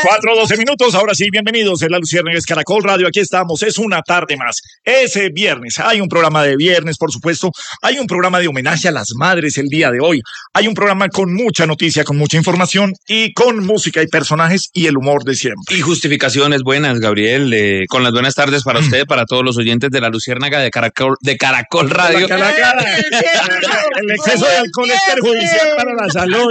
4:12. Ahora sí, bienvenidos en La Luciérnaga, es Caracol Radio. Aquí estamos, es una tarde más. Ese viernes, hay un programa de viernes, por supuesto. Hay un programa de homenaje a las madres el día de hoy. Hay un programa con mucha noticia, con mucha información y con música y personajes y el humor de siempre. Y justificaciones buenas, Gabriel. Con las buenas tardes para usted, para todos los oyentes de La Luciérnaga de Caracol Radio. El exceso de alcohol es perjudicial para la salud.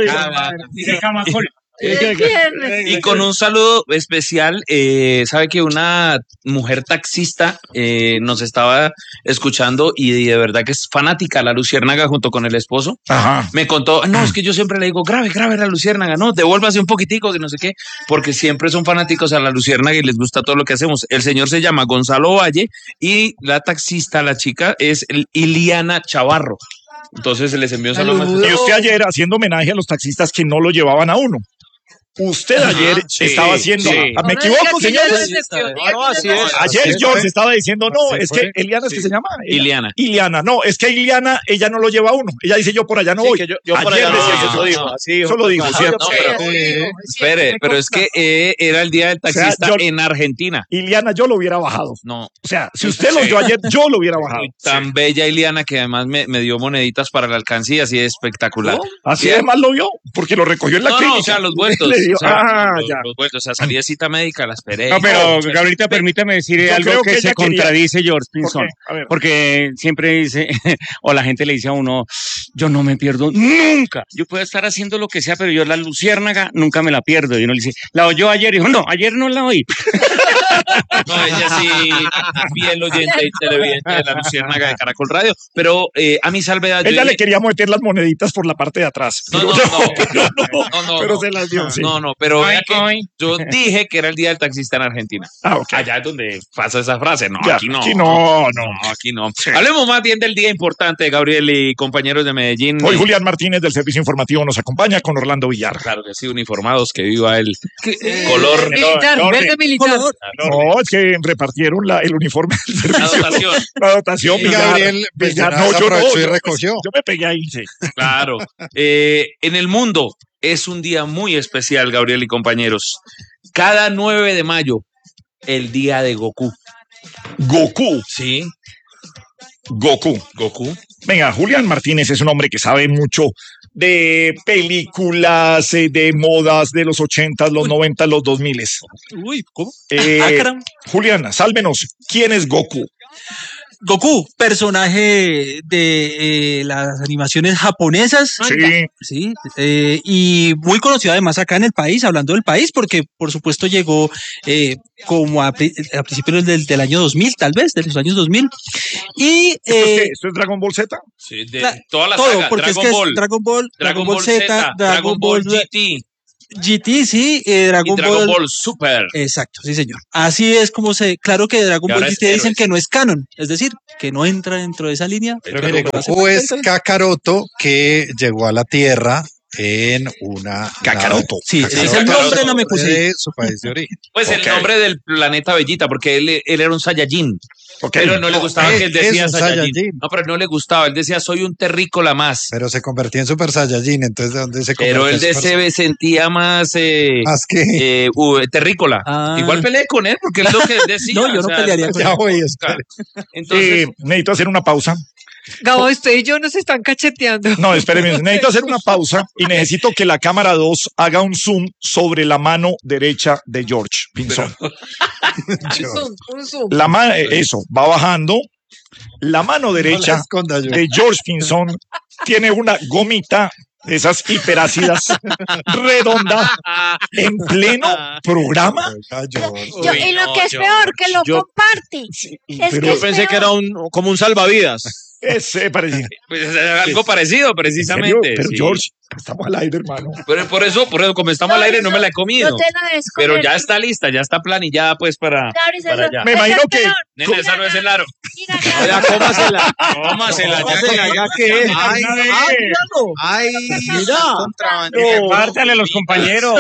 Y con un saludo especial, sabe que una mujer taxista nos estaba escuchando y de verdad que es fanática de La Luciérnaga junto con el esposo. Ajá. Me contó, no, es que yo siempre le digo, grabe La Luciérnaga, no, devuélvase un poquitico, que no sé qué, porque siempre son fanáticos a La Luciérnaga y les gusta todo lo que hacemos. El señor se llama Gonzalo Valle y la taxista, la chica, es Iliana Chavarro. Entonces se les envió un saludo. Y usted ayer haciendo homenaje a los taxistas que no lo llevaban a uno. Usted ayer estaba haciendo... Sí. ¿Me equivoco, señores? No, así es. Ayer George estaba diciendo, no, es que Eliana, ¿es que se llama? Iliana, no, es que Iliana, ella no lo lleva a uno. Ella dice, yo por allá no voy. Que yo por allá no, eso lo dijo, ¿cierto? Espere, pero es que era el día del taxista en Argentina. Iliana, yo lo hubiera bajado. No. O sea, si usted lo oyó ayer, yo lo hubiera bajado. Tan bella Iliana que además me dio moneditas para la alcancía, así es espectacular. Así además lo vio, porque lo recogió en la clínica. No, o sea, los vueltos. Los vueltos, o sea, salí de cita médica, la esperé. No, pero Gabrielita, permítame decir algo que se contradice George Pinzón, porque siempre dice, o la gente le dice a uno, yo no me pierdo nunca, yo puedo estar haciendo lo que sea, pero yo La Luciérnaga nunca me la pierdo. Y uno le dice, ¿la oyó ayer? Y dijo, no, ayer no la oí. No, ella sí, fiel oyente y televidente de La Luciérnaga de Caracol Radio, pero a mi salvedad... Ella le quería meter las moneditas por la parte de atrás. No, pero se las dio, sí. No, pero vea que yo dije que era el día del taxista en Argentina. Okay. Allá es donde pasa esa frase. No, ya, aquí no. Aquí no. Sí. Hablemos más bien del día importante, Gabriel y compañeros de Medellín. Hoy Julián Martínez del Servicio Informativo nos acompaña con Orlando Villar. Claro que sí, uniformados, que viva el color militar, verde militar. No, es que repartieron el uniforme del servicio. La dotación. Y Gabriel Villar, y recogió. Yo me pegué ahí, sí. Claro. En el mundo es un día muy especial, Gabriel y compañeros. Cada 9 de mayo, el día de Goku. Goku. Sí. Goku. Venga, Julián Martínez es un hombre que sabe mucho de películas, de modas de los 80, los 90, los 2000. Uy, ¿cómo? Julián, sálvenos. ¿Quién es Goku? Goku, personaje de las animaciones japonesas. Sí. Y muy conocido además acá en el país, hablando del país, porque por supuesto llegó como a principios del año 2000, tal vez, de los años 2000. Y ¿Esto es Dragon Ball Z? Sí, toda la todo, saga, porque Dragon es que Ball. es Dragon Ball Z, Dragon Ball GT. GT, sí, Dragon Ball Super. Exacto, sí, señor. Así es como claro que Dragon Ball GT dicen que no es canon, es decir, que no entra dentro de esa línea. Pero Goku es Kakaroto que llegó a la Tierra en una... Kakaroto. Sí, ese es el nombre de Namekusei. De su país de origen. Pues el nombre del planeta Bellita, porque él era un Saiyajin. Okay. Pero no le gustaba que él decía Saiyajin. No, pero no le gustaba. Él decía, soy un terrícola más. Pero se convertía en Super Saiyajin, entonces ¿de dónde se convirtió? Pero él se sentía más terrícola. Igual peleé con él, porque es lo que él decía. No, yo no pelearía con él. Entonces, necesito hacer una pausa. Gabo, usted y yo nos están cacheteando. No, espéreme, necesito hacer una pausa y necesito que la cámara 2 haga un zoom sobre la mano derecha de George Pinzón. Un zoom. Eso, va bajando. La mano derecha de George Pinzón tiene una gomita de esas hiperácidas redonda en pleno programa. Y lo que es peor, que lo comparte. Yo pensé que era como un salvavidas. Es parecido. Pues es algo parecido, precisamente. Pero George, estamos al aire, hermano. Pero por eso, como estamos al aire, no me la he comido. Pero ya está lista, ya está planillada, pues, para allá. Me imagino que... Nene, esa no es el aro. Oiga, cómasela. Ya que es. Ay, mira. Repártale a los compañeros.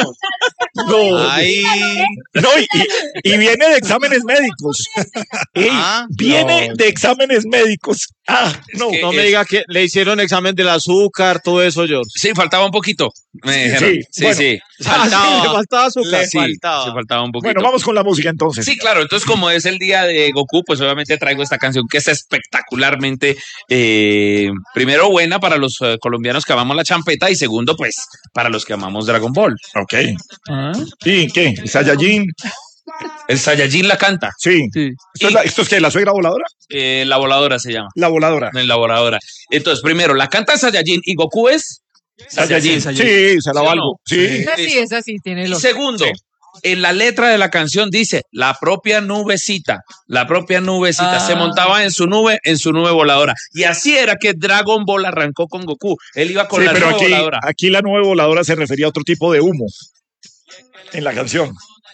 Y viene de exámenes médicos. Viene de exámenes médicos No me diga que le hicieron examen del azúcar, todo eso, George. Sí, faltaba un poquito. Me dijeron. Sí. Faltaba azúcar. Sí, faltaba un poquito. Bueno, vamos con la música entonces. Sí, claro. Entonces, como es el día de Goku, pues obviamente traigo esta canción que es espectacularmente, primero, buena para los colombianos que amamos la champeta y segundo, pues, para los que amamos Dragon Ball. Ok. ¿Y qué? ¿Saiyajin? El Saiyajin la canta. Sí. ¿Esto es qué? ¿La suegra voladora? La voladora se llama. La voladora. La voladora. Entonces, primero, la canta Saiyajin y Goku es Saiyajin. Sí, se la valgo. Sí. Esa sí, tiene lo. Segundo, en la letra de la canción dice, la propia nubecita se montaba en su nube voladora. Y así era que Dragon Ball arrancó con Goku. Él iba con la nube voladora. Aquí la nube voladora se refería a otro tipo de humo en la canción.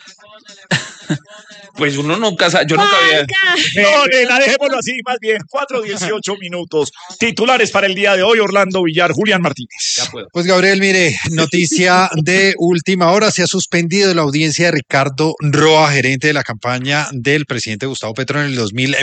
Pues uno nunca sabe, yo nunca había... No, nena, dejémoslo así, más bien, 4:18 minutos. Titulares para el día de hoy, Orlando Villar, Julián Martínez. Ya puedo. Pues Gabriel, mire, noticia de última hora, se ha suspendido la audiencia de Ricardo Roa, gerente de la campaña del presidente Gustavo Petro en el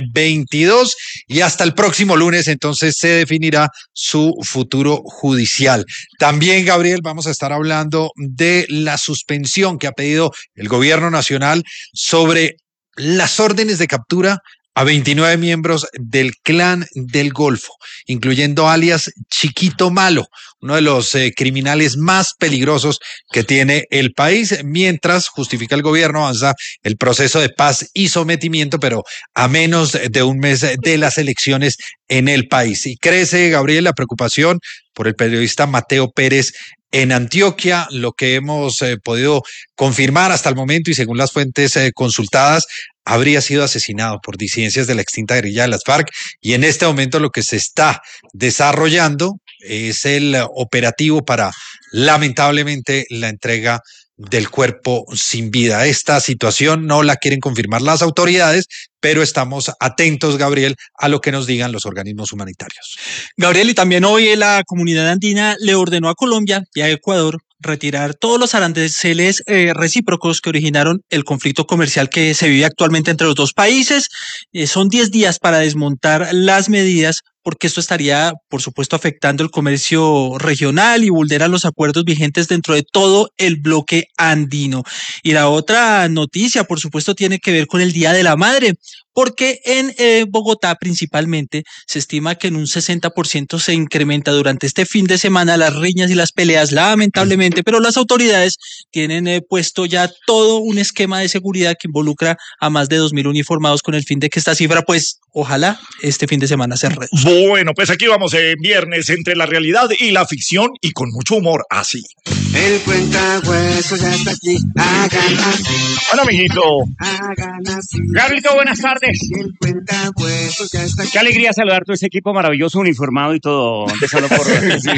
2022 y hasta el próximo lunes entonces se definirá su futuro judicial. También, Gabriel, vamos a estar hablando de la suspensión que ha pedido el gobierno nacional sobre las órdenes de captura a 29 miembros del Clan del Golfo, incluyendo alias Chiquito Malo, uno de los criminales más peligrosos que tiene el país, mientras justifica el gobierno, avanza el proceso de paz y sometimiento, pero a menos de un mes de las elecciones en el país. Y crece, Gabriel, la preocupación por el periodista Mateo Pérez en Antioquia. Lo que hemos podido confirmar hasta el momento y según las fuentes consultadas, habría sido asesinado por disidencias de la extinta guerrilla de las FARC y en este momento lo que se está desarrollando es el operativo para, lamentablemente, la entrega del cuerpo sin vida. Esta situación no la quieren confirmar las autoridades, pero estamos atentos, Gabriel, a lo que nos digan los organismos humanitarios. Gabriel, y también hoy la comunidad andina le ordenó a Colombia y a Ecuador retirar todos los aranceles recíprocos que originaron el conflicto comercial que se vive actualmente entre los dos países. Son 10 días para desmontar las medidas, porque esto estaría, por supuesto, afectando el comercio regional y vulnera los acuerdos vigentes dentro de todo el bloque andino. Y la otra noticia, por supuesto, tiene que ver con el Día de la Madre, porque en Bogotá principalmente se estima que en un 60% se incrementa durante este fin de semana las riñas y las peleas, lamentablemente, pero las autoridades tienen puesto ya todo un esquema de seguridad que involucra a más de 2.000 uniformados con el fin de que esta cifra, pues, ojalá este fin de semana se reduzca. Bueno, pues aquí vamos viernes entre la realidad y la ficción y con mucho humor, así. El cuentahuesos ya está aquí, a ganar. Hola, amiguito. A ganar. Gabrielito, buenas tardes. El cuentahuesos ya está aquí. Qué alegría saludar todo ese equipo maravilloso, uniformado y todo. Empezando por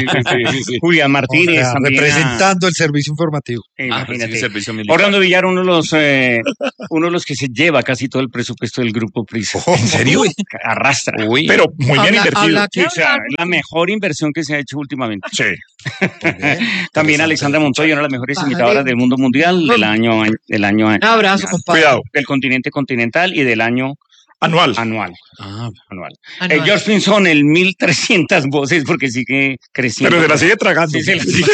Julián Martínez. O sea, representando el servicio informativo. Imagínate. Orlando Villar, uno de los que se lleva casi todo el presupuesto del grupo Prisa. ¿En serio? Arrastra. Pero muy bien invertido. Sí, o sea, la mejor inversión que se ha hecho últimamente. Sí. También Alexandra Montoya, una de las mejores imitadoras del mundo mundial del año. Un abrazo, compadre. Cuidado. Del continente continental y del año anual. Anual. George Pinzón, 1.300 voces porque sigue creciendo. Pero se la sigue tragando. Sí, se la sigue.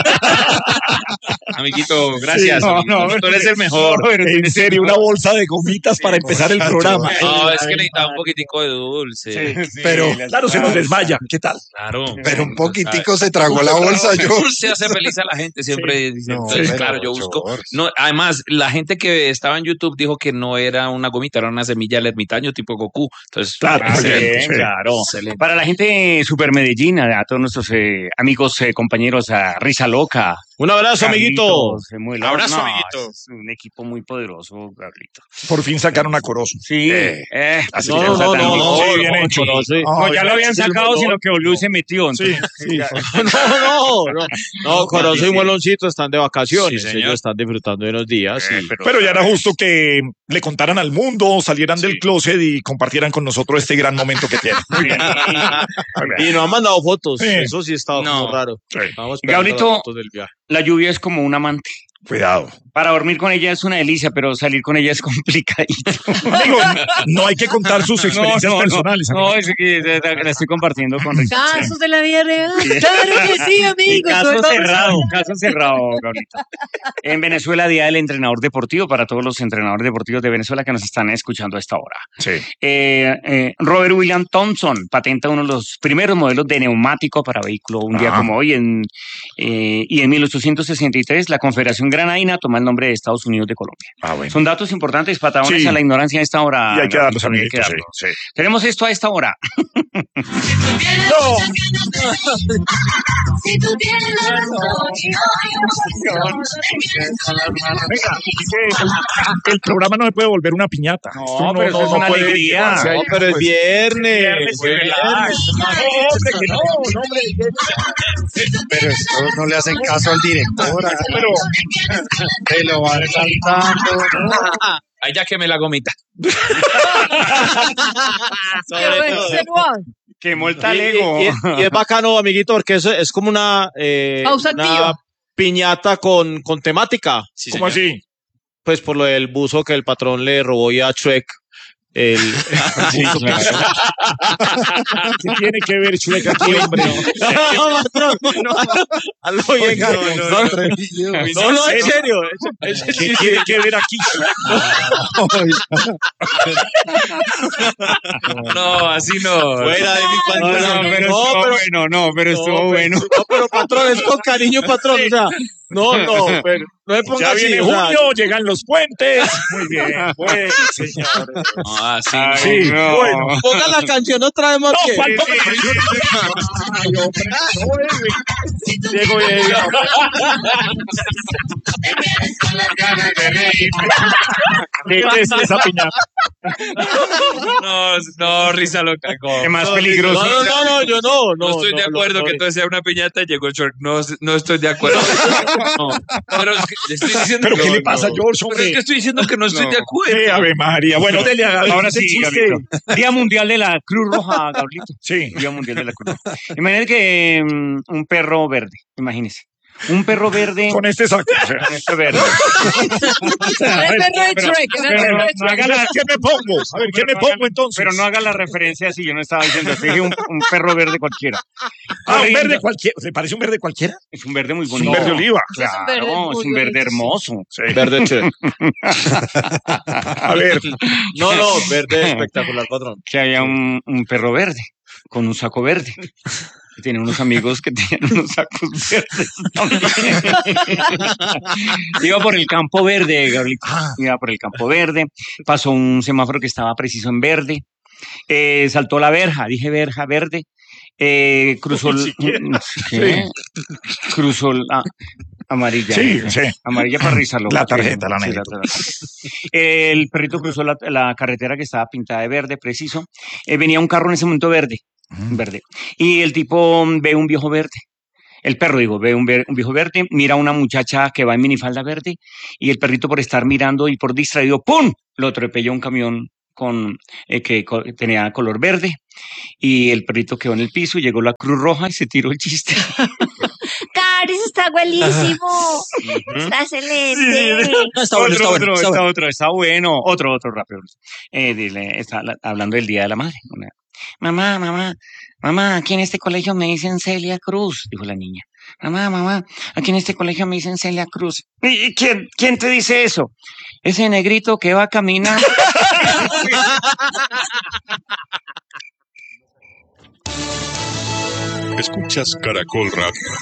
Amiguito, gracias. Tú eres el mejor. En serio, una bolsa de gomitas para empezar el programa. No, es que necesitaba un poquitico de dulce. Sí, pero claro, se nos desmaya. ¿Qué tal? Claro. Pero un poquitico se tragó la bolsa, yo. Dulce hace feliz a la gente, siempre dice. Entonces, claro, yo busco. No, además, la gente que estaba en YouTube dijo que no era una gomita, era una semilla del ermitaño tipo Goku. Entonces, claro, claro. Excelente. Para la gente super Medellín, a todos nuestros amigos, compañeros, a Risa Loca. Un abrazo, amiguito. Un abrazo, amiguito. Es un equipo muy poderoso, Gabrielito. Por fin sacaron a Corozo. Sí. No, bien hecho. No, ya lo habían sacado, sino que Olu se metió. Sí. No, Corozo y Moloncito están de vacaciones. Sí, ellos están disfrutando de unos días. Pero ya era justo que le contaran al mundo, salieran del closet y compartieran con nosotros este gran momento que tienen. Muy bien. Y nos han mandado fotos. Eso sí está muy raro. Gabrielito, la lluvia es como un amante. Cuidado. Para dormir con ella es una delicia, pero salir con ella es complicadito. Amigo, no hay que contar sus experiencias personales. No, es que la estoy compartiendo con Richard. Casos de la vida real. Claro que sí, amigo. Caso cerrado, Gabrielito. En Venezuela, Día del Entrenador Deportivo, para todos los entrenadores deportivos de Venezuela que nos están escuchando a esta hora. Sí. Robert William Thompson patenta uno de los primeros modelos de neumático para vehículo un día como hoy. Y en 1863, la Confederación Granadina toma el nombre de Estados Unidos de Colombia. Bueno. Son datos importantes, patadones a la ignorancia a esta hora. Y hay que darlos, amiguitos. Sí. Tenemos esto a esta hora. Venga, el programa no se puede volver una piñata. No, pero eso es una alegría. No, pero es viernes. Pero esto no le hacen caso al director. Te lo van saltando. Ay, ya quemé la gomita. Quemó el talego. Y es bacano, amiguito, porque es como una piñata con temática. Sí, ¿cómo así? Pues por lo del buzo que el patrón le robó ya a Shrek. ¿Qué tiene que ver Shrek aquí, hombre? No, en serio. ¿Qué tiene que ver aquí? No, así no. Fuera de mi pantalla. Pero estuvo bueno. No, pero patrón, es con cariño, patrón. O sea, no, pero no me ponga ya así. Viene junio, llegan los puentes. Muy bien, pues, señores. Sí, no. Bueno, ponga la canción otra vez más. No, ¿cuál ponga la canción? Diego, ¿qué es esa piñata? No, risa loca. ¿Qué más peligroso? No, yo no. No estoy de acuerdo que todo sea una piñata y llegó el short. No estoy de acuerdo. Pero es que estoy diciendo ¿Pero qué le pasa a George, hombre? Pero es que estoy diciendo que no estoy de acuerdo. Ave María. Bueno, ahora sí, Gabrielito. Día Mundial de la Cruz Roja, Gabrielito. Sí. Día Mundial de la Cruz Roja. Imagínate que un perro verde, imagínese. Un perro verde. Con este saco. Con este verde. ¿Qué me pongo? A ver, ¿qué me pongo entonces? Pero no haga la referencia si yo no estaba diciendo. Dije un perro verde cualquiera. Un verde cualquiera. ¿Se parece un verde cualquiera? Es un verde muy bonito. Un verde oliva. Claro, es un verde hermoso. Sí. Verde chévere. A ver. No, verde espectacular, patrón. Que haya un perro verde con un saco verde. Y tiene unos amigos que tienen unos sacos verdes también. Iba por el campo verde, Gabrielito. Iba por el campo verde. Pasó un semáforo que estaba preciso en verde. Saltó la verja. Dije verja verde. Cruzó cruzó la amarilla. Sí. Amarilla para rizarlo. La tarjeta, la negra. El perrito cruzó la carretera que estaba pintada de verde, preciso. Venía un carro en ese momento verde. Y el tipo ve un viejo verde. El perro, ve un viejo verde, mira a una muchacha que va en minifalda verde y el perrito por estar mirando y por distraído, ¡pum!, lo atropelló un camión que tenía color verde y el perrito quedó en el piso y llegó la Cruz Roja y se tiró el chiste. Caris, está buenísimo. Está excelente. Está bueno. Otro rápido. Está hablando del Día de la Madre. Mamá, aquí en este colegio me dicen Celia Cruz, dijo la niña. Mamá, aquí en este colegio me dicen Celia Cruz. ¿Y quién te dice eso? Ese negrito que va a caminar. Escuchas Caracol Radio.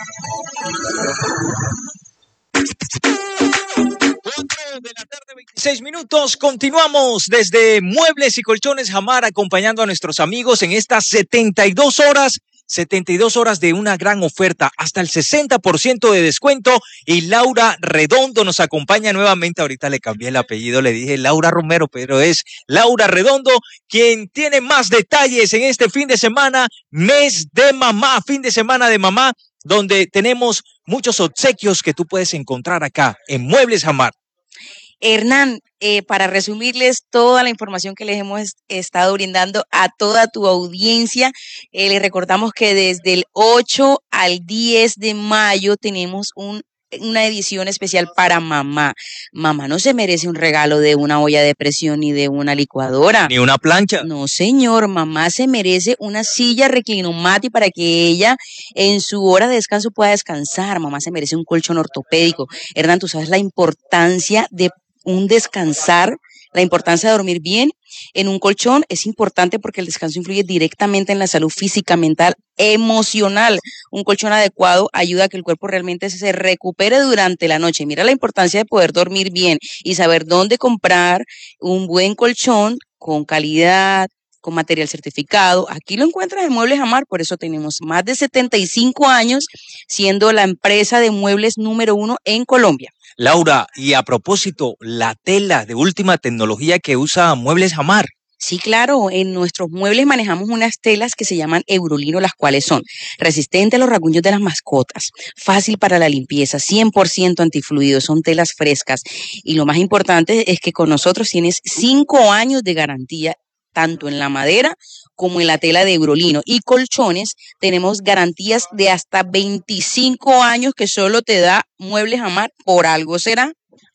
6 minutos, continuamos desde Muebles y Colchones Jamar acompañando a nuestros amigos en estas 72 horas de una gran oferta, hasta el 60% de descuento y Laura Redondo nos acompaña nuevamente. Ahorita le cambié el apellido, le dije Laura Romero, pero es Laura Redondo quien tiene más detalles en este fin de semana, mes de mamá, fin de semana de mamá, donde tenemos muchos obsequios que tú puedes encontrar acá en Muebles Jamar. Hernán, para resumirles toda la información que les hemos estado brindando a toda tu audiencia, les recordamos que desde el 8 al 10 de mayo tenemos un una edición especial para mamá. Mamá no se merece un regalo de una olla de presión ni de una licuadora. Ni una plancha. No, señor, mamá se merece una silla reclinomati para que ella en su hora de descanso pueda descansar. Mamá se merece un colchón ortopédico. Hernán, tú sabes la importancia de un descansar, la importancia de dormir bien en un colchón es importante porque el descanso influye directamente en la salud física, mental, emocional. Un colchón adecuado ayuda a que el cuerpo realmente se recupere durante la noche. Mira la importancia de poder dormir bien y saber dónde comprar un buen colchón con calidad, con material certificado. Aquí lo encuentras en Muebles Amar, por eso tenemos más de 75 años siendo la empresa de muebles número 1 en Colombia. Laura, y a propósito, la tela de última tecnología que usa Muebles Amar. Sí, claro, en nuestros muebles manejamos unas telas que se llaman Eurolino, las cuales son resistentes a los rasguños de las mascotas, fácil para la limpieza, 100% antifluidos, son telas frescas. Y lo más importante es que con nosotros tienes 5 años de garantía, tanto en la madera como en la tela de Eurolino. Y colchones, tenemos garantías de hasta 25 años que solo te da Muebles Amar, por algo será.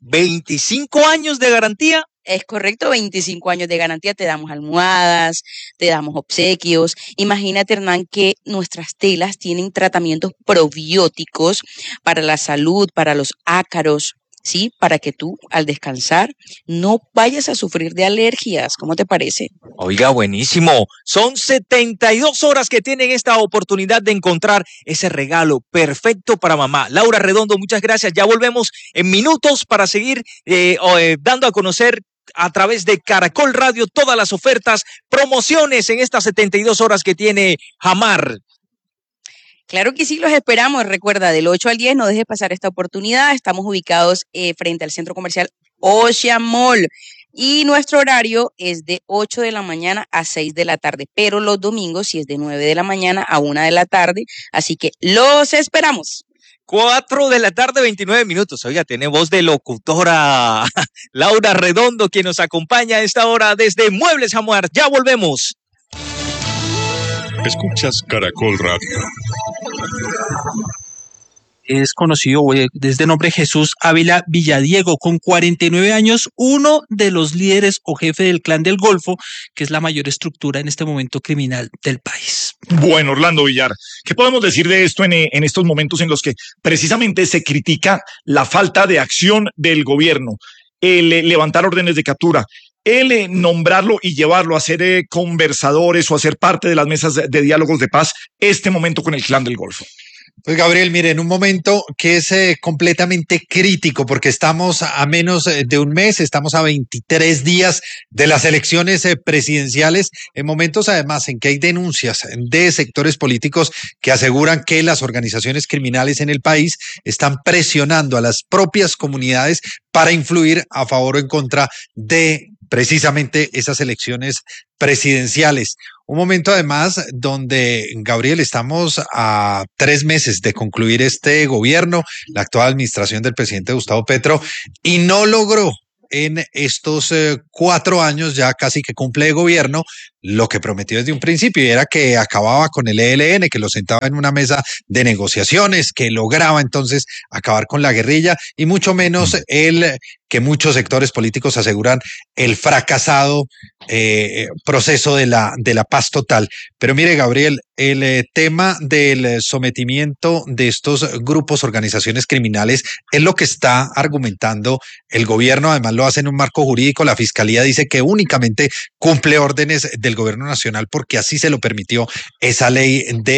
25 años de garantía. Es correcto, 25 años de garantía, te damos almohadas, te damos obsequios. Imagínate, Hernán, que nuestras telas tienen tratamientos probióticos para la salud, para los ácaros, ¿sí? Para que tú, al descansar, no vayas a sufrir de alergias. ¿Cómo te parece? Oiga, buenísimo. Son 72 horas que tienen esta oportunidad de encontrar ese regalo perfecto para mamá. Laura Redondo, muchas gracias. Ya volvemos en minutos para seguir dando a conocer a través de Caracol Radio todas las ofertas, promociones en estas 72 horas que tiene Hamar. Claro que sí, los esperamos. Recuerda, del 8 al 10, no dejes pasar esta oportunidad. Estamos ubicados frente al centro comercial Ocean Mall y nuestro horario es de 8 de la mañana a 6 de la tarde, pero los domingos sí es de 9 de la mañana a 1 de la tarde, así que los esperamos. 4 de la tarde, 29 minutos. Oiga, tiene voz de locutora Laura Redondo, quien nos acompaña a esta hora desde Muebles Amar. Ya volvemos. Escuchas Caracol Radio. Es conocido desde nombre Jesús Ávila Villadiego, con 49 años, uno de los líderes o jefe del Clan del Golfo, que es la mayor estructura en este momento criminal del país. Bueno, Orlando Villar, ¿qué podemos decir de esto en estos momentos en los que precisamente se critica la falta de acción del gobierno, el levantar órdenes de captura, el nombrarlo y llevarlo a ser conversadores o a ser parte de las mesas de diálogos de paz, este momento con el Clan del Golfo? Pues Gabriel, mire, en un momento que es completamente crítico porque estamos a menos de un mes, estamos a 23 días de las elecciones presidenciales, en momentos además en que hay denuncias de sectores políticos que aseguran que las organizaciones criminales en el país están presionando a las propias comunidades para influir a favor o en contra de precisamente esas elecciones presidenciales. Un momento además donde, Gabriel, estamos a 3 meses de concluir este gobierno, la actual administración del presidente Gustavo Petro, y no logró en estos 4 años ya casi que cumple de gobierno lo que prometió desde un principio, y era que acababa con el ELN, que lo sentaba en una mesa de negociaciones, que lograba entonces acabar con la guerrilla, y mucho menos el que muchos sectores políticos aseguran el fracasado proceso de la paz total. Pero mire, Gabriel, el tema del sometimiento de estos grupos, organizaciones criminales, es lo que está argumentando el gobierno. Además lo hace en un marco jurídico. La fiscalía dice que únicamente cumple órdenes del gobierno nacional porque así se lo permitió esa ley de